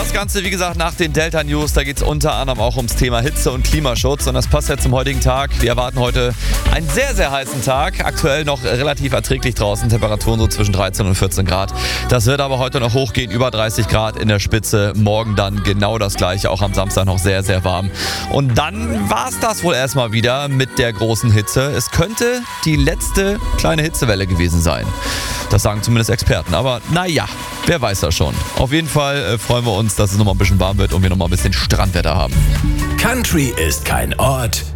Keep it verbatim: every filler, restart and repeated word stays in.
Das Ganze, wie gesagt, nach den Delta News. Da geht es unter anderem auch ums Thema Hitze und Klimaschutz. Und das passt ja zum heutigen Tag. Wir erwarten heute einen sehr, sehr heißen Tag. Aktuell noch relativ erträglich draußen. Temperaturen so zwischen dreizehn und vierzehn Grad. Das wird aber heute noch hochgehen, über dreißig Grad in der Spitze. Morgen dann genau das Gleiche. Auch am Samstag noch sehr, sehr warm. Und dann war es das wohl erstmal wieder mit der großen Hitze. Es könnte die letzte kleine Hitzewelle gewesen sein. Das sagen zumindest Experten. Aber naja, wer weiß das schon. Auf jeden Fall äh, freuen wir uns, dass es nochmal ein bisschen warm wird und wir nochmal ein bisschen Strandwetter haben. Country ist kein Ort,